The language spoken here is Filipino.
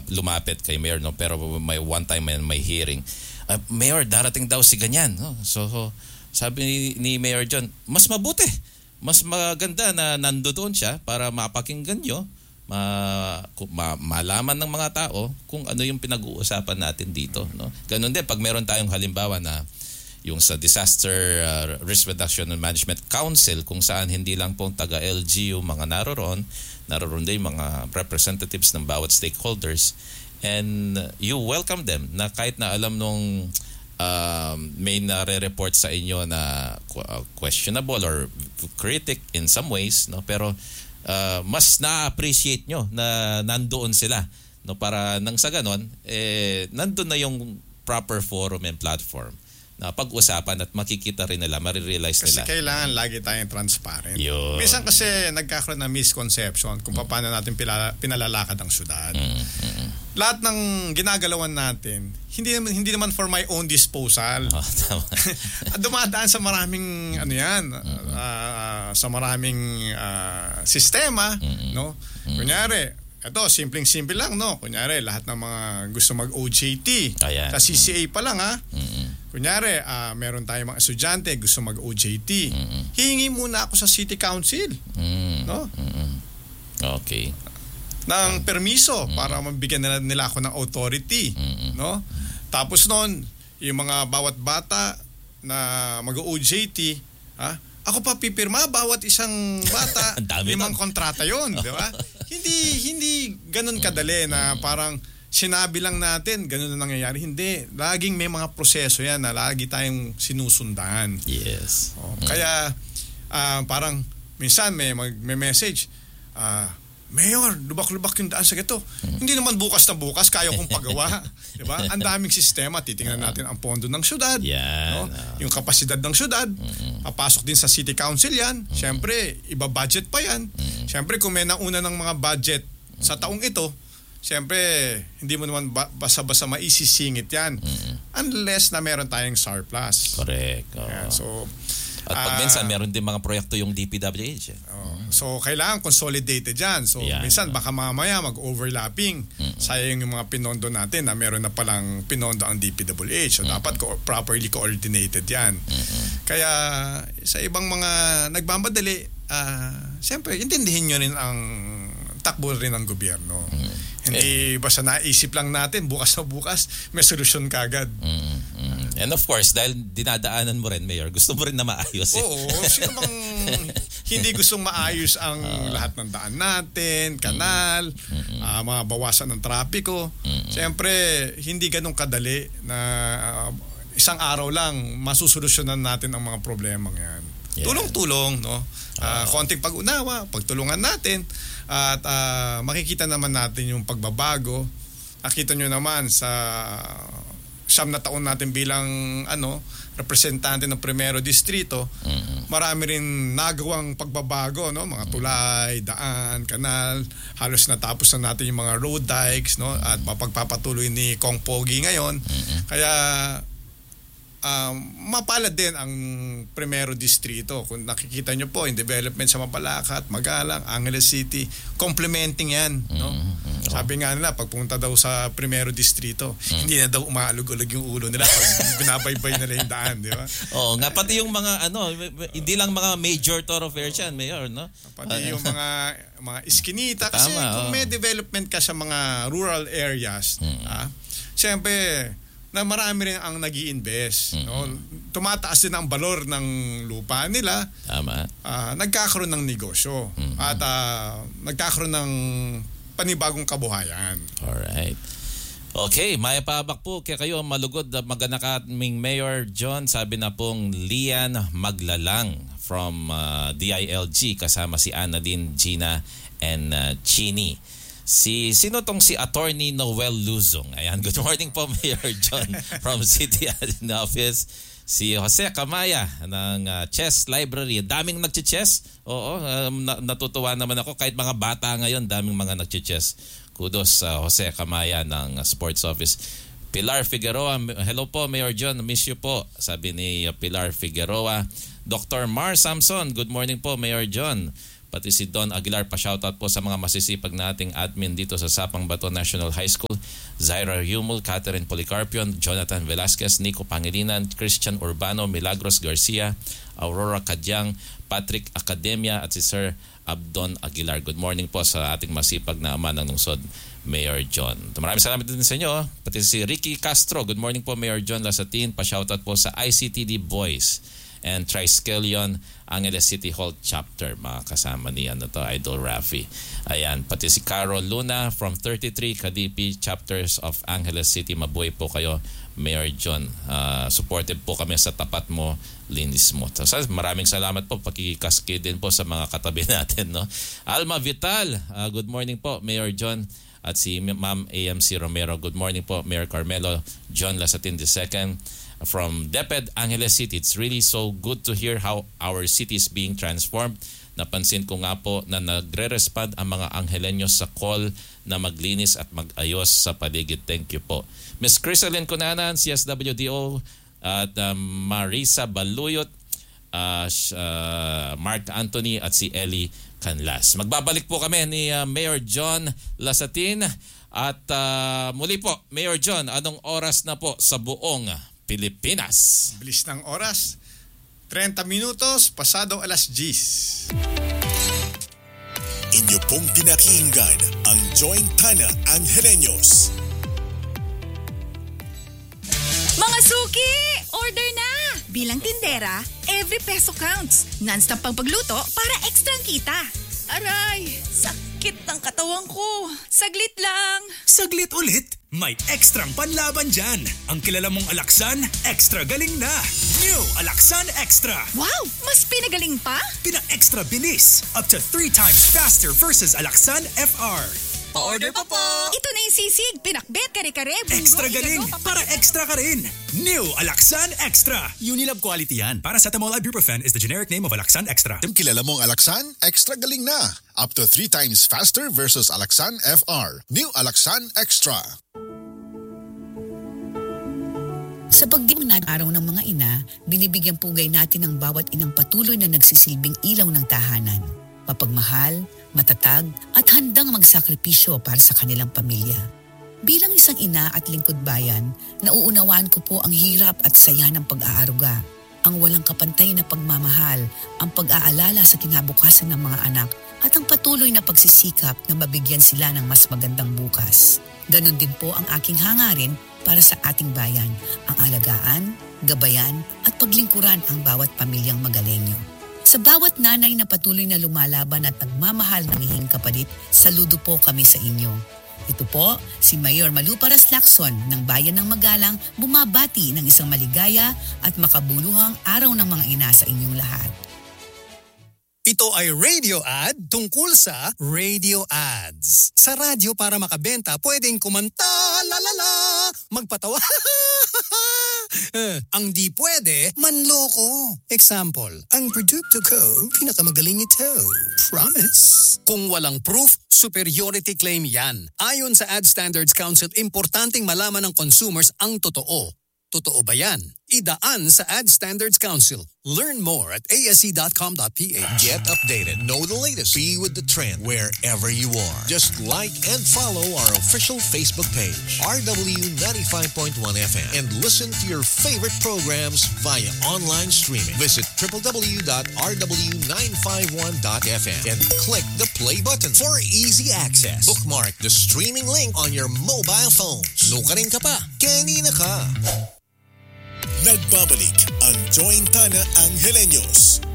lumapit kay Mayor, no? Pero may one time may hearing. Mayor, darating daw si ganyan, no? So sabi ni Mayor John, mas mabuti. Mas maganda na nandoon siya para mapakinggan nyo, malaman ng mga tao kung ano yung pinag-uusapan natin dito. No? Ganun din, pag meron tayong halimbawa na yung sa Disaster Risk Reduction and Management Council, kung saan hindi lang pong taga-LGU mga naroon din mga representatives ng bawat stakeholders, and you welcome them na kahit na alam nung may nare-report sa inyo na questionable or critic in some ways, no, pero mas na-appreciate nyo na nandoon sila, no, para nang sa ganon nandoon na yung proper forum and platform na pag-usapan at makikita rin nila, marirealize nila. Kasi kailangan lagi tayong transparent. Yun. Minsan kasi nagkakaroon ng misconception kung paano natin pinalalakad ang syudad. Lahat ng ginagalawan natin, hindi naman for my own disposal. Tama. Dumadaan sa maraming sa maraming sistema, no? Kunyari, ito, simpleng-simple lang, no? Kunyari, lahat ng mga gusto mag-OJT. Ayan. Sa CCA pa lang, ha? Kunyari, meron tayong mga estudyante gusto mag-OJT. Hihingi muna ako sa City Council. No? Okay. Ng permiso para mabigyan nila ako ng authority. No? Tapos noon, yung mga bawat bata na mag-OJT, ako pa pipirma bawat isang bata, 5 kontrata yon, di ba? Hindi ganun kadali na parang sinabi lang natin, ganun na nangyayari. Hindi. Laging may mga proseso yan na lagi tayong sinusundan. Yes. Kaya, parang, minsan may message, Mayor, lubak-lubak yung daan sa gato. Hindi naman bukas na bukas, kaya kong pagawa. Diba? Ang daming sistema. Titingnan natin ang pondo ng syudad. Yeah, no? Yung kapasidad ng syudad. Papasok din sa City Council yan. Siyempre, iba-budget pa yan. Siyempre, kung may nauna ng mga budget sa taong ito, siyempre, hindi mo naman basa-basa maisisingit yan. Unless na meron tayong surplus. Correct. Yeah, so, at pag minsan, meron din mga proyekto yung DPWH. So, kailangan consolidated yan. So, minsan, baka mamaya mag-overlapping. Sayang yung mga pinondo natin na meron na palang pinondo ang DPWH. So, dapat properly coordinated yan. Kaya, sa ibang mga nagmamadali, siyempre, intindihin nyo rin ang takbo rin ng gobyerno. Hindi basta naisip lang natin, bukas na bukas, may solusyon kagad. And of course, dahil dinadaanan mo rin, Mayor, gusto mo rin na maayos. Oo, sino bang hindi gustong maayos ang lahat ng daan natin, kanal, mga bawasan ng trapiko. Siyempre, hindi ganun kadali na isang araw lang masusolusyonan natin ang mga problemang yan. Yeah. Tulong-tulong, no? Konting pag-unawa, pagtulungan natin, at makikita naman natin yung pagbabago. Nakita nyo naman sa 9 na taon natin bilang representante ng Primero Distrito, marami rin nagawang pagbabago, no? Mga tulay, daan, kanal, halos natapos na natin yung mga road dikes, no? At mapagpapatuloy ni Kong Pogi ngayon. Kaya mapalad din ang Primero Distrito. Kung nakikita nyo po, yung development sa Mabalacat, Magalang, Angeles City, complementing yan, no? Sabi nga nila, pagpunta daw sa Primero Distrito, hindi na daw umaalog-alog yung ulo nila pag binabaybay nila yung daan, di ba? Oo, nga pati yung mga hindi lang mga major thoroughfares yan, Mayor, no? Pati yung mga iskinita. Kasi kung may development ka sa mga rural areas, siyempre, na marami rin ang nag-i-invest. No? Tumataas din ang balor ng lupa nila. Tama. Nagkakaroon ng negosyo. At nagkakaroon ng panibagong kabuhayan. Alright. Okay, may pabak po kaya kayo malugod. Magana ka aming Mayor John. Sabi na pong Lian Maglalang from DILG kasama si Annalyn, Gina, and Chini. Sino tong si Attorney Noel Luzong? Ayan, good morning po Mayor John from City Admin Office. Si Jose Camaya ng Chess Library. Daming nagche-chess. Oo, natutuwa naman ako. Kahit mga bata ngayon, daming mga nagche-chess. Kudos sa Jose Camaya ng Sports Office. Pilar Figueroa, hello po Mayor John, miss you po. Sabi ni Pilar Figueroa. Dr. Mar Samson, good morning po Mayor John. pati si Don Aguilar, pa-shoutout po sa mga masisipag nating admin dito sa Sapang Bato National High School. Zaira Humul, Catherine Policarpion, Jonathan Velasquez, Nico Pangilinan, Christian Urbano, Milagros Garcia, Aurora Kadyang, Patrick Academia at si Sir Abdon Aguilar. Good morning po sa ating masipag na ama ng lungsod, Mayor John. Maraming salamat din sa inyo. Pati si Ricky Castro. Good morning po, Mayor John Lasatin. Pa-shoutout po sa ICTD Boys and Triskelion Angeles City Hall Chapter. Mga kasama ni Idol Rafi. Ayan. Pati si Carol Luna from 33 KDP Chapters of Angeles City. Mabuhay po kayo, Mayor John. Supportive po kami sa tapat mo, linis mo. So, maraming salamat po. Pakikaskid din po sa mga katabi natin. No? Alma Vital, good morning po, Mayor John. At si Ma'am AMC Romero, good morning po, Mayor Carmelo John Lasatin II. From DepEd, Angeles City, it's really so good to hear how our city is being transformed. Napansin ko nga po na nagre-respond ang mga Angelenyos sa call na maglinis at mag-ayos sa paligid. Thank you po. Ms. Crisalyn Cunanan, CSWDO, at Marisa Baluyot, Mark Anthony at si Ellie Canlas. Magbabalik po kami ni Mayor John Lasatin. At muli po, Mayor John, anong oras na po sa buong Pilipinas? Bilis ng oras. 30 minutos, pasado alas 10. Inyo pong pinakinggan ang Jointana Angeleños. Mga suki! Order na! Bilang tindera, every peso counts. Non-stop pang pagluto para ekstrang kita. Aray! Sakit ng katawan ko. Saglit lang. Saglit ulit? May ekstrang panlaban dyan. Ang kilala mong Alaxan, extra galing na. New Alaxan Extra. Wow! Mas pinagaling pa? Pina-extra bilis. Up to 3 times faster versus Alaxan FR. Pa-order pa po! Ito na yung sisig, pinakbet, kare-kare, bungo, Extra galing, para extra ka rin. New Alaxan Extra. Unilab quality yan. Paracetamol Ibuprofen is the generic name of Alaxan Extra. Kilala mong Alaxan? Extra galing na. Up to 3 times faster versus Alaxan FR. New Alaxan Extra. Sa pagdiwang ng araw ng mga ina, binibigyan pugay natin ang bawat inang patuloy na nagsisilbing ilaw ng tahanan. Mapagmahal, matatag at handang magsakripisyo para sa kanilang pamilya. Bilang isang ina at lingkod bayan, nauunawaan ko po ang hirap at saya ng pag-aaruga, ang walang kapantay na pagmamahal, ang pag-aalala sa kinabukasan ng mga anak at ang patuloy na pagsisikap na mabigyan sila ng mas magandang bukas. Ganon din po ang aking hangarin para sa ating bayan, ang alagaan, gabayan at paglingkuran ang bawat pamilyang Magalenyo. Sa bawat nanay na patuloy na lumalaban at nagmamahal ng ihing kapalit, saludo po kami sa inyo. Ito po si Mayor Malu Paras Lacson ng Bayan ng Magalang, bumabati ng isang maligaya at makabuluhang araw ng mga ina sa inyong lahat. Ito ay radio ad tungkol sa radio ads. Sa radyo para makabenta, pwedeng kumanta, lalala, magpatawa, ang di pwede, manloko. Example, ang produkto ko, pinakamagaling ito. Promise. Kung walang proof, superiority claim yan. Ayon sa Ad Standards Council, importanteng malaman ng consumers ang totoo. Totoo ba yan? Idaan sa Ad Standards Council. Learn more at asc.com.ph. Get updated. Know the latest. Be with the trend wherever you are. Just like and follow our official Facebook page, RW95.1 FM, and listen to your favorite programs via online streaming. Visit www.rw951.fm and click the play button for easy access. Bookmark the streaming link on your mobile phones. Nukarin ka pa. Kanina ka. Nagbabalik ang Jointana Angeleños.